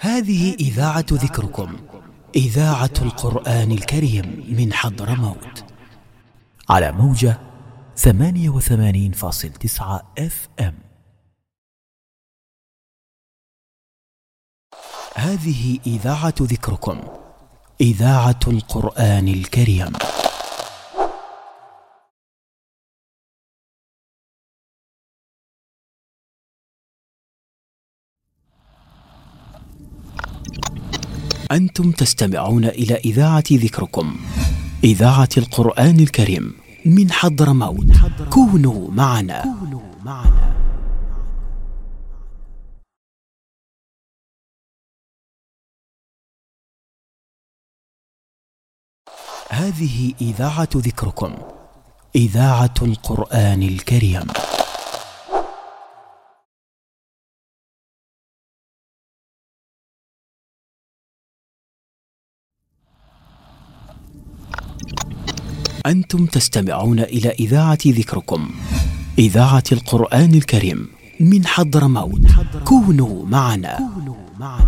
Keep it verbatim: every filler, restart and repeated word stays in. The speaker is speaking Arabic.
هذه إذاعة ذكركم، إذاعة القرآن الكريم من حضرموت، على موجة ثمانية وثمانين فاصل تسعة اف ام. هذه إذاعة ذكركم، إذاعة القرآن الكريم. أنتم تستمعون إلى إذاعة ذكركم، إذاعة القرآن الكريم من حضرموت. كونوا معنا. هذه إذاعة ذكركم، إذاعة القرآن الكريم. أنتم تستمعون إلى إذاعة ذكركم، إذاعة القرآن الكريم من حضرموت. كونوا معنا.